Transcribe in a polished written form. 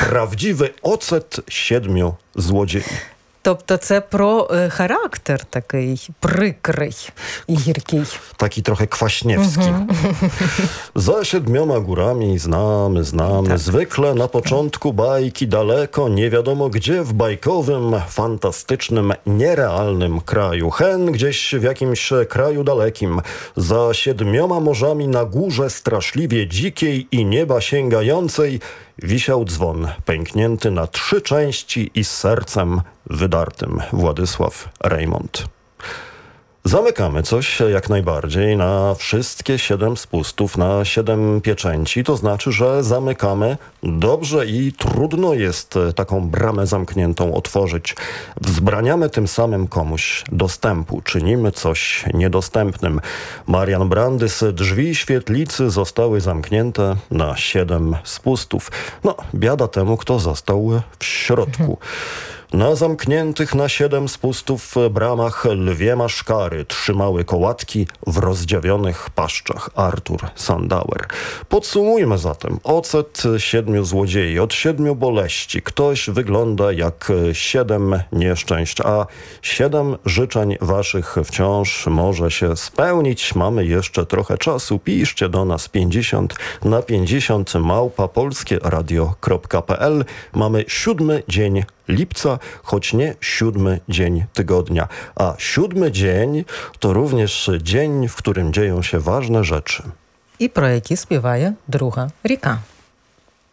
Prawdziwy ocet 7 złodziei. Тобто це про характер такий прикрий і гіркий. Taki trochę kwaśniewski. Za 7 górami znamy. Tak. Zwykle na początku bajki daleko, nie wiadomo gdzie, w bajkowym, fantastycznym, nierealnym kraju. Hen gdzieś w jakimś kraju dalekim. Za 7 morzami na górze straszliwie dzikiej i nieba sięgającej wisiał dzwon, pęknięty na 3 części i z sercem wydartym. Władysław Reymont. Zamykamy coś jak najbardziej na wszystkie 7 spustów, na 7 pieczęci. To znaczy, że zamykamy dobrze i trudno jest taką bramę zamkniętą otworzyć. Wzbraniamy tym samym komuś dostępu. Czynimy coś niedostępnym. Marian Brandys, drzwi świetlicy zostały zamknięte na 7 spustów. No, biada temu, kto został w środku. Na zamkniętych na 7 spustów bramach lwie maszkary trzymały kołatki w rozdziawionych paszczach. Artur Sandauer. Podsumujmy zatem. Ocet 7 złodziei. Od 7 boleści. Ktoś wygląda jak 7 nieszczęść, a 7 życzeń waszych wciąż może się spełnić. Mamy jeszcze trochę czasu. Piszcie do nas 50 na 50 @polskieradio.pl. Mamy 7 dzień lipca, choć nie 7 dzień tygodnia. A 7 dzień to również dzień, w którym dzieją się ważne rzeczy. І про які співає друга ріка.